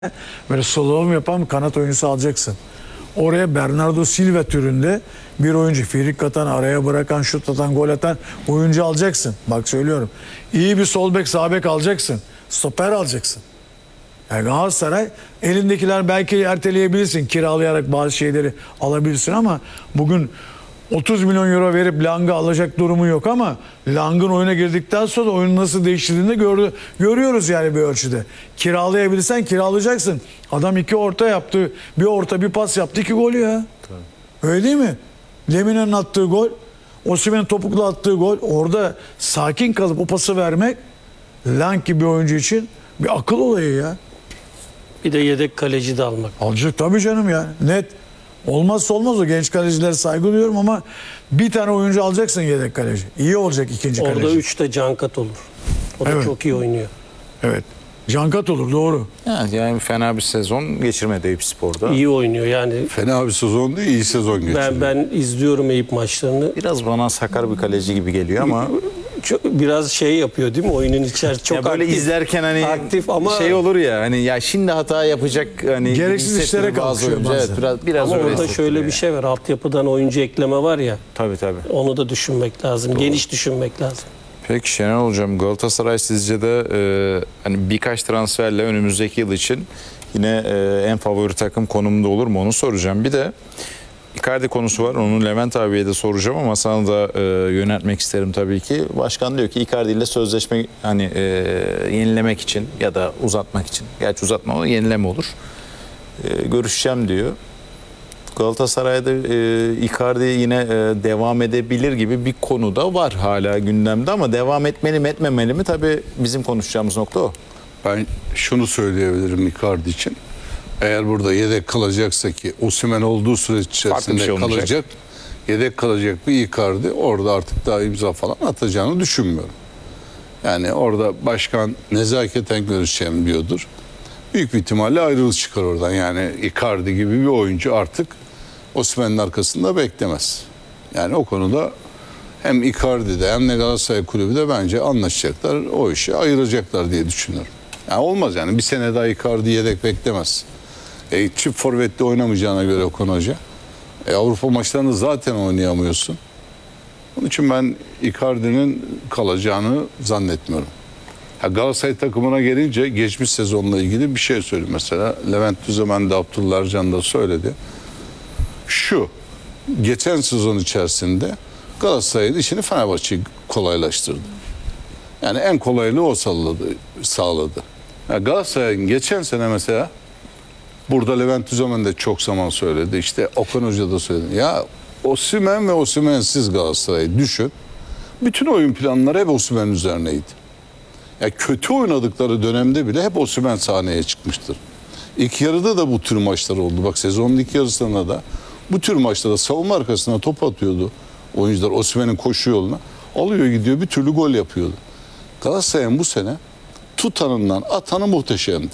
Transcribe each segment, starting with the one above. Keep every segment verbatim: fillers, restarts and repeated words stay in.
Böyle slalom yapan kanat oyuncusu alacaksın. Oraya Bernardo Silva türünde bir oyuncu, firik atan, araya bırakan, şut atan, gol atan oyuncu alacaksın. Bak söylüyorum. İyi bir sol bek, sağ bek alacaksın. Stoper alacaksın. Yani Galatasaray elindekiler belki erteleyebilirsin. Kiralayarak bazı şeyleri alabilirsin ama bugün otuz milyon euro verip Lang'ı alacak durumu yok ama Lang'ın oyuna girdikten sonra oyunun nasıl değiştiğini de gördü, görüyoruz yani bir ölçüde. Kiralayabilirsen kiralayacaksın. Adam iki orta yaptı. Bir orta bir pas yaptı, iki gol ya. Tabii. Öyle değil mi? Lemina'nın attığı gol, Osimhen'in topukla attığı gol. Orada sakin kalıp o pası vermek Lang gibi bir oyuncu için bir akıl olayı ya. Bir de yedek kaleci de almak. Alacak tabii canım yani. Net. Olmazsa olmaz o. Genç kalecilere saygı duyuyorum ama bir tane oyuncu alacaksın yedek kaleci. İyi olacak ikinci Orada kaleci. Orada üç de Cankat olur. O da Evet. çok iyi oynuyor. Evet. Cankat olur, doğru. Yani, yani fena bir sezon geçirmedi Eyüpspor'da. İyi oynuyor yani. Fena bir sezon değil, iyi sezon geçiriyor. Ben, ben izliyorum Eyüp maçlarını. Biraz bana sakar bir kaleci gibi geliyor ama Çok, biraz şey yapıyor değil mi? Oyunun içerisinde çok ya böyle aktif. izlerken hani aktif ama şey olur ya hani ya şimdi hata yapacak hani Gereksiz hissettirir işlere bazı kalkışıyor oyuncu. bazen. Evet, biraz biraz ama öyle orada hissettiriyor şöyle yani. bir şey var. Altyapıdan oyuncu ekleme var ya. Tabii tabii. Onu da düşünmek lazım. Geniş düşünmek lazım. Peki Şenol Hocam, Galatasaray sizce de e, hani birkaç transferle önümüzdeki yıl için yine e, en favori takım konumunda olur mu onu soracağım. Bir de Icardi konusu var. Onu Levent abiye de soracağım ama sana da e, yöneltmek isterim tabii ki. Başkan diyor ki Icardi ile sözleşme hani e, yenilemek için ya da uzatmak için. Gerçi uzatma ama yenileme olur. E, görüşeceğim diyor. Galatasaray'da e, Icardi yine e, devam edebilir gibi bir konu da var hala gündemde ama devam etmeli mi etmemeli mi tabii bizim konuşacağımız nokta o. Ben şunu söyleyebilirim Icardi için. Eğer burada yedek kalacaksa ki Osimhen olduğu süreç içerisinde şey olmayacak. kalacak, yedek kalacak bir Icardi orada artık daha imza falan atacağını düşünmüyorum. Yani orada başkan nezaketen görüşeceğim diyordur. Büyük bir ihtimalle ayrılık çıkar oradan. Yani Icardi gibi bir oyuncu artık Osimhen'in arkasında beklemez. Yani o konuda hem Icardi'de hem de Galatasaray Kulübü de bence anlaşacaklar. O işi ayıracaklar diye düşünüyorum. Yani olmaz yani bir sene daha Icardi yedek beklemez. E, çift forvette oynamayacağına göre Okan Hoca. E, Avrupa maçlarında zaten oynayamıyorsun. Onun için ben Icardi'nin kalacağını zannetmiyorum. Ya Galatasaray takımına gelince geçmiş sezonla ilgili bir şey söyleyeyim mesela. Levent Düzemen de Abdullah Ercan da söyledi. Şu, geçen sezon içerisinde Galatasaray'ın işini Fenerbahçe kolaylaştırdı. Yani en kolaylığı o sağladı. sağladı. Yani Galatasaray'ın geçen sene mesela burada Levent Düzemen de çok zaman söyledi. İşte Okan Hoca da söyledi. Ya Osimhen ve Osimhen'siz Galatasaray'ı düşün. Bütün oyun planları hep Osimhen üzerineydi. Ya kötü oynadıkları dönemde bile hep Osimhen sahneye çıkmıştır. İlk yarıda da bu tür maçlar oldu. Bak sezonun ilk yarısında da bu tür maçlarda savunma arkasına top atıyordu oyuncular Osimhen'in koşu yoluna. Alıyor gidiyor bir türlü gol yapıyordu. Galatasaray'ın bu sene tutanından atanı muhteşemdi.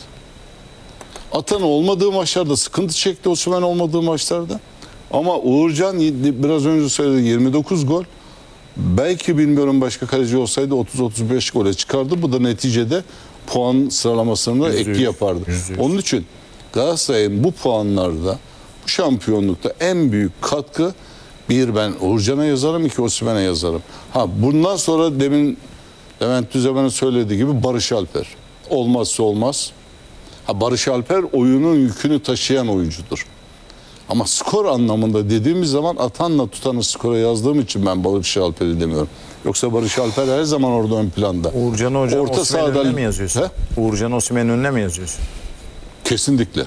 Atanı olmadığı maçlarda sıkıntı çekti Osimhen olmadığı maçlarda. Ama Uğurcan biraz önce söyledi yirmi dokuz gol. Belki bilmiyorum başka kaleci olsaydı otuz otuz beş gole çıkardı. Bu da neticede puan sıralamasında etki yapardı. yüzde yüz. Onun için Galatasaray'ın bu puanlarda, bu şampiyonlukta en büyük katkı bir ben Uğurcan'a yazarım, iki Osimhen'e yazarım. Ha bundan sonra demin Levent Düzemen'in söylediği gibi Barış Alper. Olmazsa olmaz. Ha Barış Alper oyunun yükünü taşıyan oyuncudur. Ama skor anlamında dediğimiz zaman atanla tutanı skora yazdığım için ben Barış Alper'i demiyorum. Yoksa Barış Alper her zaman orada ön planda. Uğurcan Hocam Orta Osimhen'in sahada- önüne mi yazıyorsun? He? Uğurcan Osimhen'in önüne mi yazıyorsun? Kesinlikle.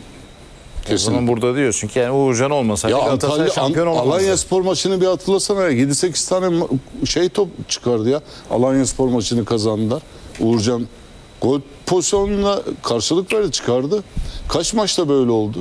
O zaman burada diyorsun ki yani Uğurcan olmasaydı Ya Galatasaray Antalya, şampiyon An- olamazdı. Alanya Spor maçını bir hatırlasana ya. yedi sekiz tane ma- şey top çıkardı ya. Alanya Spor maçını kazandılar. Uğurcan gol pozisyonuna karşılık verdi çıkardı. Kaç maçta böyle oldu?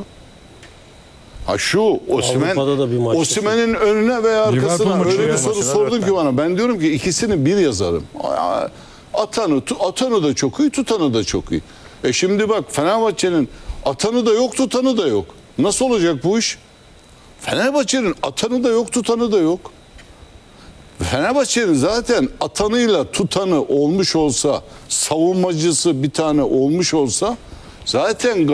Ha şu Osimhen Avrupa'da da bir maçta. Osimhen'in önüne veya Liverpool arkasına maçı öyle ya, bir soru maçına sordun dört ki bana. Ben diyorum ki ikisini bir yazarım. Atanı, tu- atanı da çok iyi, tutanı da çok iyi. E şimdi bak Fenerbahçe'nin atanı da yok, tutanı da yok. Nasıl olacak bu iş? Fenerbahçe'nin atanı da yok, tutanı da yok. Fenerbahçe'nin zaten atanıyla tutanı olmuş olsa, savunmacısı bir tane olmuş olsa Zaten